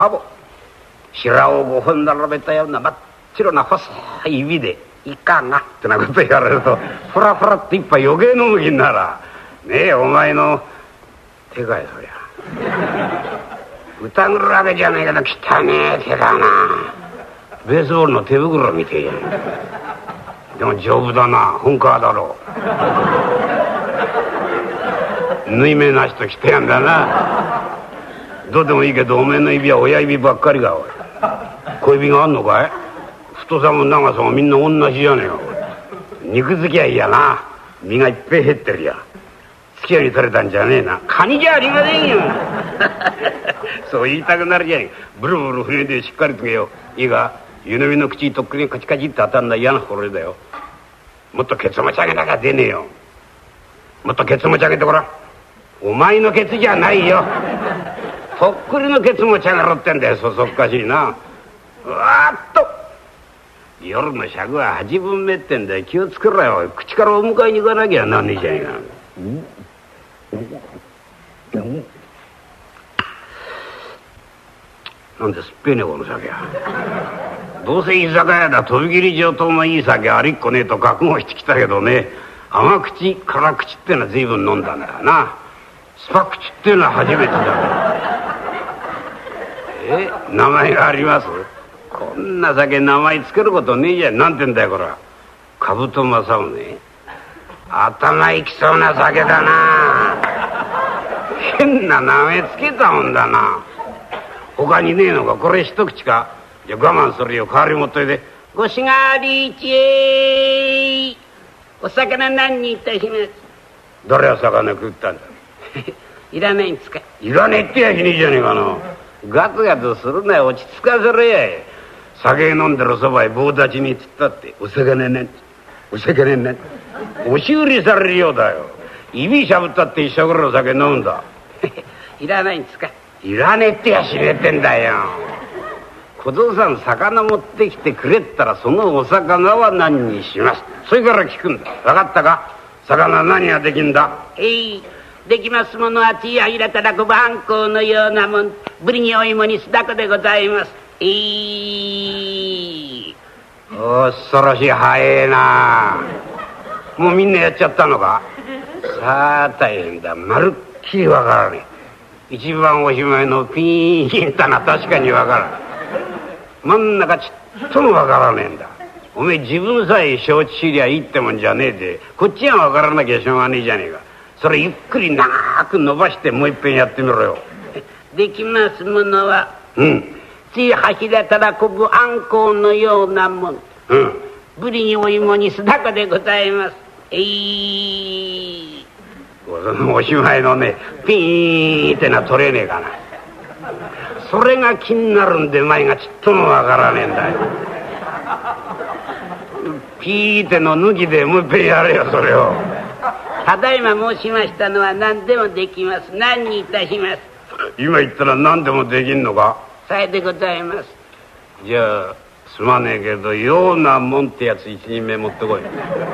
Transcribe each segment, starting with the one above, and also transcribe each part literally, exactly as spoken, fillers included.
하고 실하고 혼날라뱉다 였나 맞지로나 허사 입이대 이까나ってなこと言われるとフラフラって一杯余計飲む気にならねえお前の手かいそりゃ歌ぐるわけじゃねえけど汚ねえ手だなベースボールの手袋みてえじゃんでも丈夫だな本革だろう縫い目なしときてやんだなどうでもいいけどおめえの指は親指ばっかりがおい小指があんのかい太さも長さもみんな同じじゃねえよ肉付きゃいいやな身がいっぺい減ってるや付き合いに取れたんじゃねえなカニじゃありませんよそう言いたくなるじゃねえブルブル船でしっかりつけよういいか湯飲みの口とっくにカチカチって当たんだ嫌な心だよもっとケツ持ち上げなきゃ出ねえよもっとケツ持ち上げてごらんお前のケツじゃないよとっくりのケツ持ち上げろってんだよそそっかしいなうわーっと夜の尺は八分目ってんだよ気をつけろよ口からお迎えに行かなきゃなんねえじゃねえかなんですっぺねこの酒はどうせ居酒屋だ飛び切り上等のいい酒ありっこねえと覚悟してきたけどね甘口辛口ってのは随分飲んだんだよなスパ口ってのは初めてだえ名前がありますこんな酒名前つけることねえじゃんなんてんだよこれはカブトマサオね頭いきそうな酒だな変な名前つけたもんだな他にねえのかこれ一口かじゃ我慢するよ代わり持っといてごしがりちえお魚何にいたします誰が魚食ったんだいらないんですかいらねえってやきねえじゃねえかなガツガツするなよ落ち着かせろや酒飲んでるそばへ棒立ちにつったってお魚なんてお魚なんて押し売りされるようだよ指しゃぶったって一生ぐらいの酒飲むんだいらないんですかいらねえってやしねえってんだよ小僧さん魚持ってきてくれったらそのお魚は何にしますそれから聞くんだ分かったか魚何ができんだえいできますものは血や平たらこばあんこうのようなもんぶりにお芋にすだこでございますえい恐ろしい早えなもうみんなやっちゃったのかさあ大変だまるっきりわからねえ一番おしまいのピーンとな確かにわからん真ん中ちっともわからねえんだおめえ自分さえ承知しりゃいいってもんじゃねえでこっちがわからなきゃしょうがねえじゃねえかそれゆっくり長く伸ばしてもういっぺんやってみろよできますものはうんついはひらたらこぶあんこうのようなもんうんぶりにお芋にすだこでございますえいそのおしまいのねピーンってのは取れねえかなそれが気になるんで前がちっともわからねえんだよピーっての抜きでもう一遍やれよそれをただいま申しましたのは何でもできます何にいたします今言ったら何でもできんのかさえでございますじゃあすまねえけどようなもんってやつ一人目持ってこい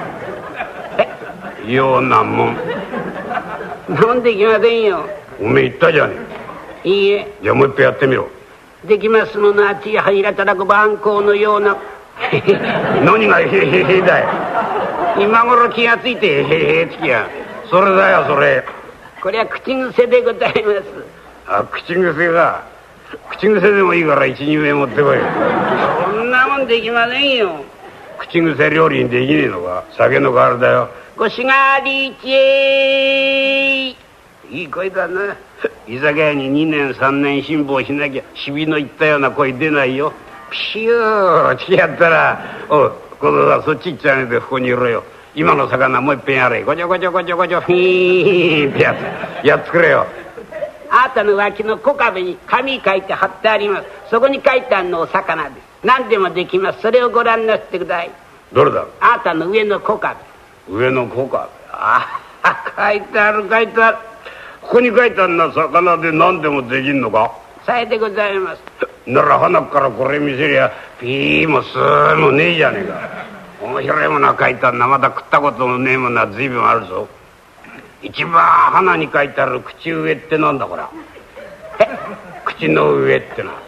えようなもんなんできませんよおめえ言ったじゃねえいいえじゃあもう一遍やってみろできますものはちはひらたらこばあんこうのような何がへへへだよ今頃気がついてへへへつきやそれだよそれこれは口癖でございますあ口癖が口癖でもいいから一人目持ってこいそんなもんできませんよ口癖料理にできねえのか酒の代わりだよごしがりちえいい声だな居酒屋ににねんさんねん辛抱しなきゃしびのいったような声出ないよピシューってやったらおうこのさそっち行っちゃねえでここにいろよ今の魚もう一遍やれごちょごちょごちょごちょフィーンってやつやってくれよあなたの脇の小壁に紙書いて貼ってありますそこに書いてあるのお魚です何でもできますそれをご覧になってくださいどれだあなたの上の小壁上の小壁ああ書いてある書いてあるここに書いてあるのは魚で何でもできんのかさえでございますなら鼻からこれ見せりゃピーもスーもねえじゃねえか面白いものは書いてあるなまだ食ったことのねえものは随分あるぞ一番鼻に書いてある口上ってなんだこれ口の上ってな